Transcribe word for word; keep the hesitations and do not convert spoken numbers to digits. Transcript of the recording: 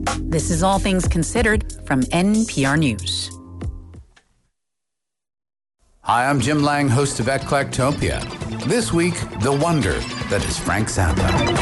This is All Things Considered from N P R News. Hi, I'm Jim Lang, host of Eclectopia. This week, the wonder that is Frank Zappa.